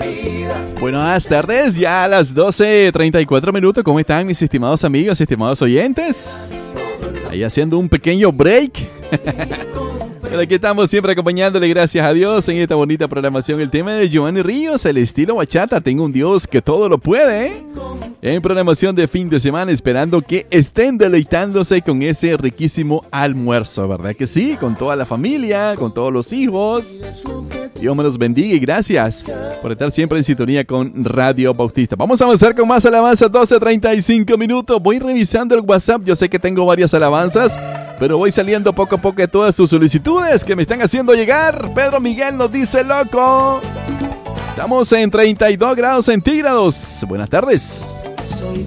Buenas tardes, ya a las 12:34 minutos. ¿Cómo están mis estimados amigos, estimados oyentes? Ahí haciendo un pequeño break. Pero aquí estamos siempre acompañándole, gracias a Dios, en esta bonita programación. El tema de Giovanni Ríos, el estilo bachata. Tengo un Dios que todo lo puede. En programación de fin de semana, esperando que estén deleitándose con ese riquísimo almuerzo, ¿verdad que sí? Con toda la familia, con todos los hijos. Dios me los bendiga y gracias por estar siempre en sintonía con Radio Bautista. Vamos a avanzar con más alabanzas, 12:35 minutos. Voy revisando el WhatsApp, yo sé que tengo varias alabanzas, pero voy saliendo poco a poco de todas sus solicitudes que me están haciendo llegar. Pedro Miguel nos dice loco. Estamos en 32 grados centígrados. Buenas tardes. Soy